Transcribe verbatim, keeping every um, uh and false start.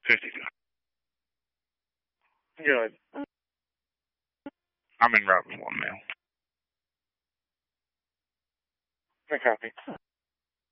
fifty-two. Good. I'm in route with one male. I copy.